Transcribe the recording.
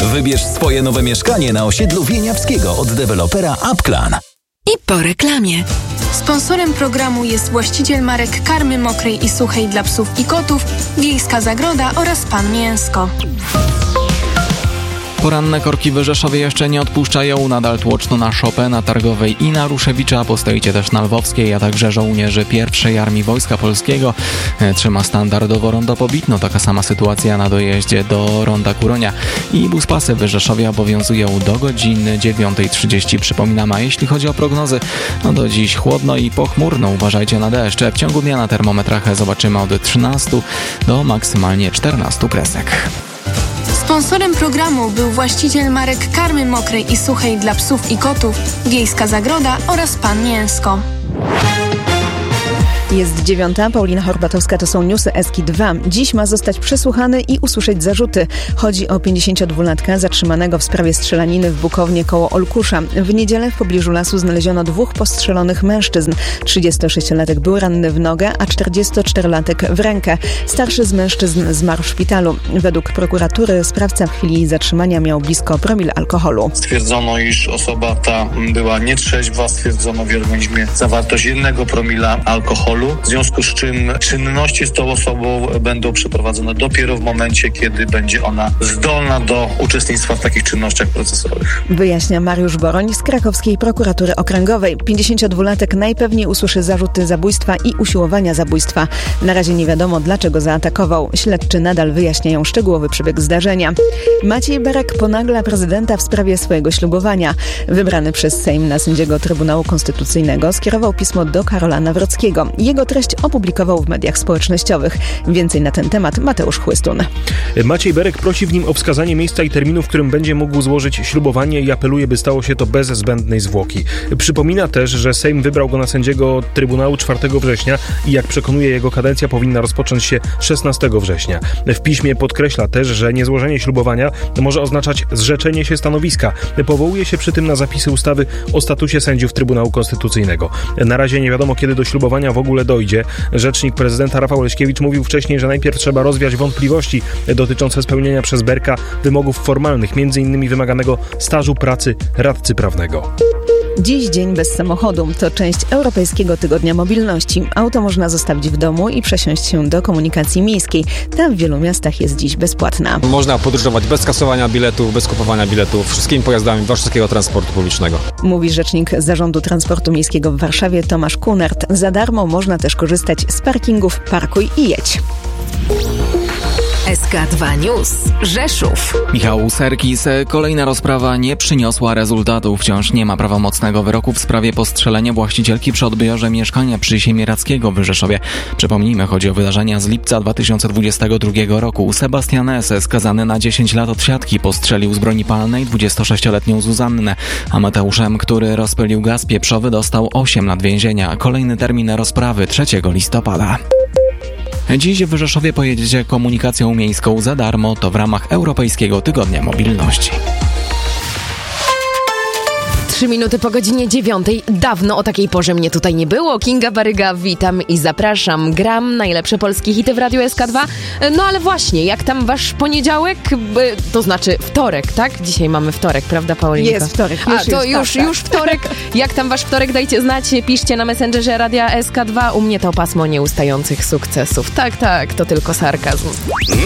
Wybierz swoje nowe mieszkanie na osiedlu Wieniawskiego od dewelopera Applan. I po reklamie. Sponsorem programu jest właściciel marek karmy mokrej i suchej dla psów i kotów, Wiejska Zagroda oraz Pan Mięsko. Poranne korki w Rzeszowie jeszcze nie odpuszczają. Nadal tłoczno na Chopina, Targowej i na Ruszewicza. Postoicie też na Lwowskiej, a także żołnierzy I Armii Wojska Polskiego. Trzyma standardowo rondo Pobitno. Taka sama sytuacja na dojeździe do ronda Kuronia. I buspasy w Rzeszowie obowiązują do godziny 9:30. Przypominam, a jeśli chodzi o prognozy, do dziś chłodno i pochmurno. Uważajcie na deszcz. W ciągu dnia na termometrach zobaczymy od 13 do maksymalnie 14 kresek. Sponsorem programu był właściciel marek karmy mokrej i suchej dla psów i kotów, Wiejska Zagroda oraz Pan Mięsko. Jest 9:00, Paulina Horbatowska, to są newsy Eski2. Dziś ma zostać przesłuchany i usłyszeć zarzuty. Chodzi o 52-latka zatrzymanego w sprawie strzelaniny w Bukownie koło Olkusza. W niedzielę w pobliżu lasu znaleziono 2 postrzelonych mężczyzn. 36-latek był ranny w nogę, a 44-latek w rękę. Starszy z mężczyzn zmarł w szpitalu. Według prokuratury sprawca w chwili zatrzymania miał blisko promil alkoholu. Stwierdzono, iż osoba ta była nietrzeźwa. Stwierdzono w organizmie zawartość 1 promila alkoholu. W związku z czym czynności z tą osobą będą przeprowadzone dopiero w momencie, kiedy będzie ona zdolna do uczestnictwa w takich czynnościach procesowych. Wyjaśnia Mariusz Boroń z krakowskiej prokuratury okręgowej. 52-latek najpewniej usłyszy zarzuty zabójstwa i usiłowania zabójstwa. Na razie nie wiadomo, dlaczego zaatakował. Śledczy nadal wyjaśniają szczegółowy przebieg zdarzenia. Maciej Berek ponagla prezydenta w sprawie swojego ślubowania. Wybrany przez Sejm na sędziego Trybunału Konstytucyjnego skierował pismo do Karola Nawrockiego. Jego treść opublikował w mediach społecznościowych. Więcej na ten temat Mateusz Chłystun. Maciej Berek prosi w nim o wskazanie miejsca i terminu, w którym będzie mógł złożyć ślubowanie i apeluje, by stało się to bez zbędnej zwłoki. Przypomina też, że Sejm wybrał go na sędziego Trybunału 4 września i jak przekonuje, jego kadencja powinna rozpocząć się 16 września. W piśmie podkreśla też, że niezłożenie ślubowania może oznaczać zrzeczenie się stanowiska. Powołuje się przy tym na zapisy ustawy o statusie sędziów Trybunału Konstytucyjnego. Na razie nie wiadomo, kiedy do ślubowania w ogóle dojdzie. Rzecznik prezydenta Rafał Leśkiewicz mówił wcześniej, że najpierw trzeba rozwiać wątpliwości dotyczące spełnienia przez Berka wymogów formalnych, m.in. wymaganego stażu pracy radcy prawnego. Dziś dzień bez samochodu. To część Europejskiego Tygodnia Mobilności. Auto można zostawić w domu i przesiąść się do komunikacji miejskiej. Ta w wielu miastach jest dziś bezpłatna. Można podróżować bez kasowania biletów, bez kupowania biletów, wszystkimi pojazdami warszawskiego transportu publicznego. Mówi rzecznik Zarządu Transportu Miejskiego w Warszawie Tomasz Kunert. Za darmo można też korzystać z parkingów Parkuj i jedź. SK2 News. Rzeszów. Michał Serkis. Kolejna rozprawa nie przyniosła rezultatu. Wciąż nie ma prawomocnego wyroku w sprawie postrzelenia właścicielki przy odbiorze mieszkania przy Siemierackiego w Rzeszowie. Przypomnijmy, chodzi o wydarzenia z lipca 2022 roku. Sebastian S., skazany na 10 lat od siatki, postrzelił z broni palnej 26-letnią Zuzannę, a Mateuszem, który rozpylił gaz pieprzowy, dostał 8 lat więzienia. Kolejny termin rozprawy 3 listopada. Dziś w Rzeszowie pojedziecie komunikacją miejską za darmo. To w ramach Europejskiego Tygodnia Mobilności. 3 minuty po godzinie 9. Dawno o takiej porze mnie tutaj nie było. Kinga Baryga, witam i zapraszam. Gram najlepsze polskie hity w Radiu SK2. No ale właśnie, jak tam wasz poniedziałek? To znaczy wtorek, tak? Dzisiaj mamy wtorek, prawda, Paulinka? Jest wtorek. Już wtorek. Jak tam wasz wtorek? Dajcie znać. Piszcie na Messengerze Radia SK2. U mnie to pasmo nieustających sukcesów. Tak, to tylko sarkazm.